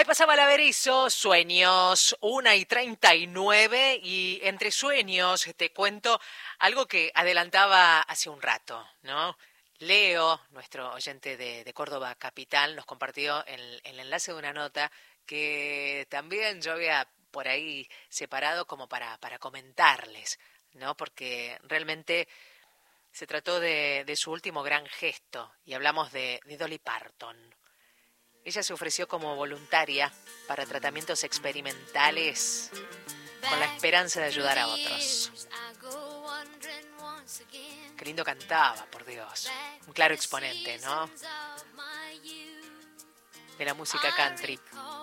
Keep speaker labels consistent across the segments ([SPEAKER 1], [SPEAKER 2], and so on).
[SPEAKER 1] Ahí pasaba la Berizo, sueños, 1:39, y entre sueños te cuento algo que adelantaba hace un rato, ¿no? Leo, nuestro oyente de Córdoba Capital, nos compartió el enlace de una nota que también yo había por ahí separado como para comentarles, ¿no? Porque realmente se trató de su último gran gesto y hablamos de Dolly Parton. Ella se ofreció como voluntaria para tratamientos experimentales con la esperanza de ayudar a otros. Qué lindo cantaba, por Dios. Un claro exponente, ¿no? De la música country.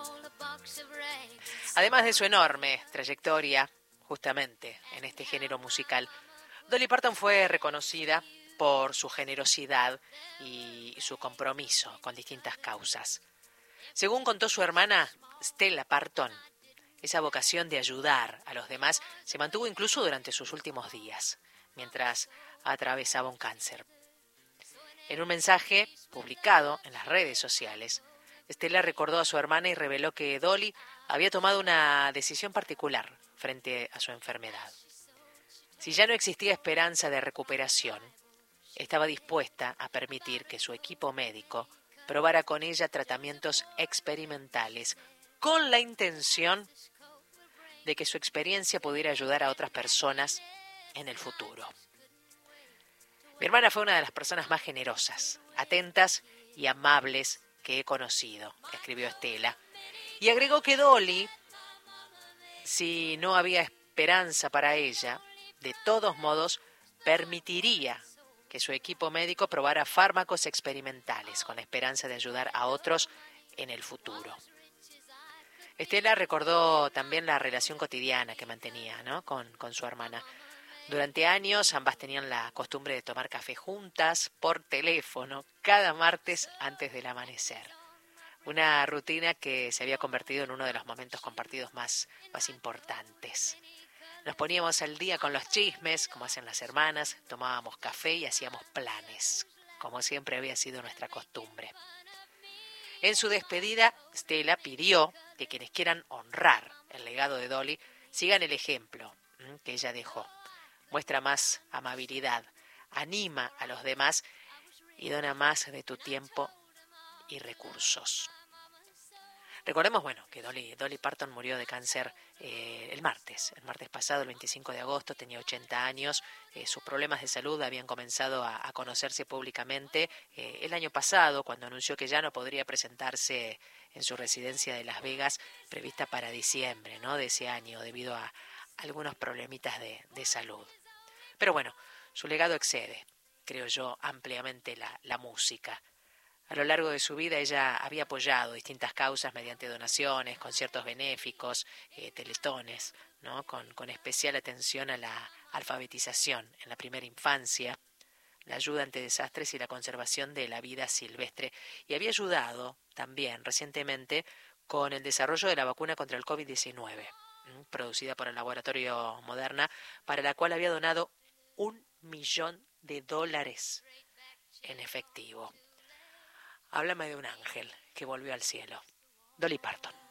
[SPEAKER 1] Además de su enorme trayectoria, justamente en este género musical, Dolly Parton fue reconocida por su generosidad y su compromiso con distintas causas. Según contó su hermana Stella Parton, esa vocación de ayudar a los demás se mantuvo incluso durante sus últimos días, mientras atravesaba un cáncer. En un mensaje publicado en las redes sociales, Stella recordó a su hermana y reveló que Dolly había tomado una decisión particular frente a su enfermedad. Si ya no existía esperanza de recuperación, estaba dispuesta a permitir que su equipo médico probara con ella tratamientos experimentales con la intención de que su experiencia pudiera ayudar a otras personas en el futuro. Mi hermana fue una de las personas más generosas, atentas y amables que he conocido, escribió Stella. Y agregó que Dolly, si no había esperanza para ella, de todos modos permitiría que su equipo médico probara fármacos experimentales con la esperanza de ayudar a otros en el futuro. Stella recordó también la relación cotidiana que mantenía, ¿no? con su hermana. Durante años ambas tenían la costumbre de tomar café juntas por teléfono cada martes antes del amanecer. Una rutina que se había convertido en uno de los momentos compartidos más importantes. Nos poníamos al día con los chismes, como hacen las hermanas, tomábamos café y hacíamos planes, como siempre había sido nuestra costumbre. En su despedida, Stella pidió que quienes quieran honrar el legado de Dolly sigan el ejemplo que ella dejó. Muestra más amabilidad, anima a los demás y dona más de tu tiempo y recursos. Recordemos, que Dolly Parton murió de cáncer el martes pasado, el 25 de agosto, tenía 80 años. Sus problemas de salud habían comenzado a conocerse públicamente el año pasado, cuando anunció que ya no podría presentarse en su residencia de Las Vegas, prevista para diciembre, ¿no?, de ese año, debido a algunos problemitas de salud. Pero su legado excede, creo yo, ampliamente la música. A lo largo de su vida ella había apoyado distintas causas mediante donaciones, conciertos benéficos, teletones, ¿no?, con especial atención a la alfabetización en la primera infancia, la ayuda ante desastres y la conservación de la vida silvestre. Y había ayudado también recientemente con el desarrollo de la vacuna contra el COVID-19, producida por el laboratorio Moderna, para la cual había donado $1 millón en efectivo. Háblame de un ángel que volvió al cielo. Dolly Parton.